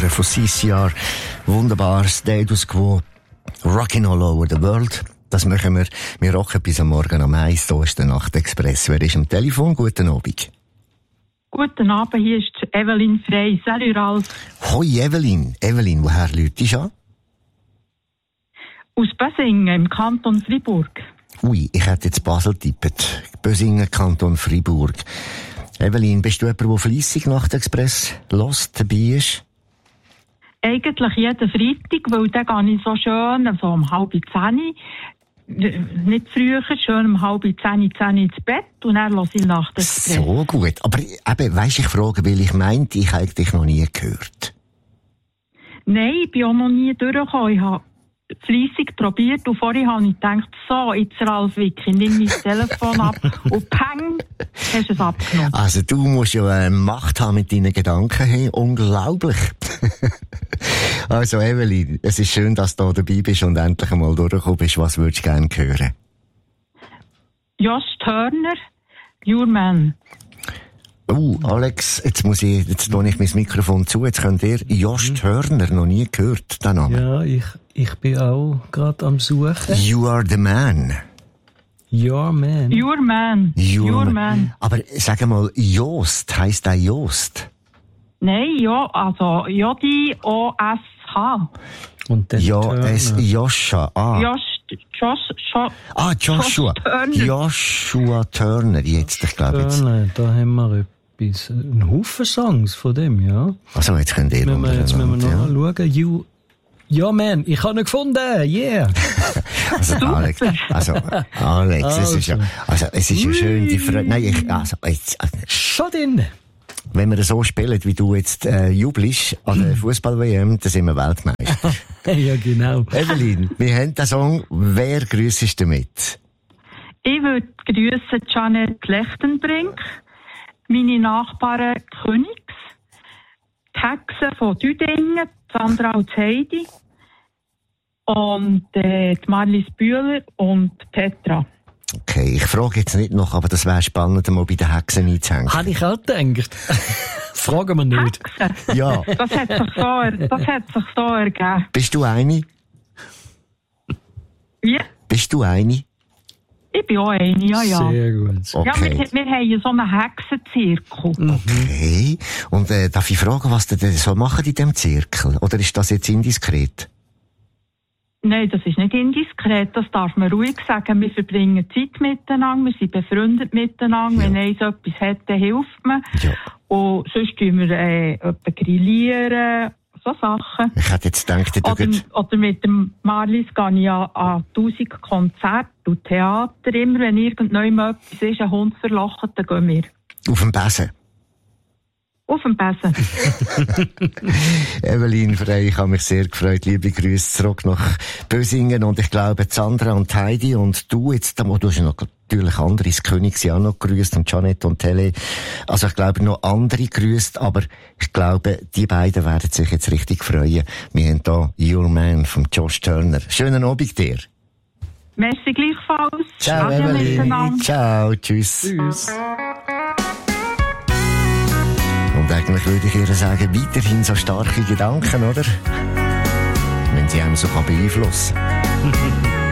hören von CCR. Wunderbar, Status Quo, Rockin' All Over the World. Das machen wir. Wir rocken bis am Morgen am 1. Hier ist der Nachtexpress. Wer ist am Telefon? Guten Abend. Guten Abend, hier ist Evelyn Frey. Salut Ralf. Hoi Evelyn. Evelyn, woher läutest du an? Aus Bösingen im Kanton Freiburg. Ui, ich hätte jetzt Basel tippet. Bösingen, Kanton Freiburg. Evelyn, bist du jemand, der fleissig Nachtexpress hört, dabei ist? Eigentlich jeden Freitag, weil dann gehe ich so schön, so um 9:30, nicht früher, schön um 9:30 ins Bett und dann höre ich Nachtexpress. So gut. Aber eben, weisst, ich frage, weil ich meinte, ich habe dich noch nie gehört. Nein, ich bin auch noch nie durchgekommen. Ich habe fleissig probiert und vorher habe ich gedacht, so, jetzt Ralf Wicki, nimm mein Telefon ab und peng, hast du es abgenommen. Also du musst ja Macht haben mit deinen Gedanken, hey, unglaublich. Also Evelyn, es ist schön, dass du dabei bist und endlich einmal durchgekommen bist. Was würdest du gerne hören? Josh Turner, Your Man. Alex, jetzt tue ich mein Mikrofon zu. Jetzt könnt ihr Josh Turner noch nie gehört, den Namen. Ja, ich bin auch gerade am Suchen. You are the man. Your Man. Your Man. Your Man. Aber sag mal, Jost, heisst der Jost? Nein, ja, also J-I-O-S-H. Und dann Joshua. Joshua. Joshua Turner, jetzt, ich glaube jetzt. Turner, da haben wir etwas. Ein Haufen Songs von dem, ja. Also, jetzt könnt ihr Jetzt müssen wir noch schauen. Ja, man, ich habe ihn gefunden, yeah! Alex, es ist ja schön, die Freude. Nein, schon drin! Wenn wir so spielen, wie du jetzt jubelst an der Fußball-WM, dann sind wir Weltmeister. Ja, genau. Evelyn, wir haben den Song. Wer grüssest du damit? Ich würde grüssen Janet Lechtenbrink, meine Nachbarin Königs, die Hexe von Düdingen, Sandra und Heidi und die Marlies Bühler und Petra. Okay, ich frage jetzt nicht noch, aber das wäre spannend, mal bei den Hexen einzuhängen. Habe ich auch gedacht. Fragen wir nicht. Hexen? Ja. Das hat sich so ergeben. Bist du eine? Wie? Bist du eine? Ich bin auch eine, ja. Sehr gut. Okay. Ja, wir haben so einen Hexenzirkel. Okay. Und darf ich fragen, was ihr denn so machen in diesem Zirkel? Oder ist das jetzt indiskret? Nein, das ist nicht indiskret, das darf man ruhig sagen. Wir verbringen Zeit miteinander, wir sind befreundet miteinander. Ja. Wenn eins etwas hat, dann hilft man. Ja. Und sonst tun wir grillieren, so Sachen. Ich hätte jetzt gedacht, oder mit dem Marlies gehe ich an 1000 Konzerte und Theater. Immer wenn irgendjemand etwas ist, ein Hund verlacht, dann gehen wir. Auf dem Besen? Auf dem Besen. Evelyn Frey, ich habe mich sehr gefreut. Liebe Grüße zurück nach Bösingen. Und ich glaube, Sandra und Heidi und du jetzt, du hast ja noch natürlich andere, das König sie auch noch grüßt und Janet und Tele. Also ich glaube, noch andere grüßt, aber ich glaube, die beiden werden sich jetzt richtig freuen. Wir haben hier Your Man von Josh Turner. Schönen Abend dir. Merci gleichfalls. Ciao Evelyn. Ciao, tschüss. Tschüss. Und eigentlich würde ich ihr sagen, weiterhin so starke Gedanken, oder? Wenn sie einem so beeinflussen kann.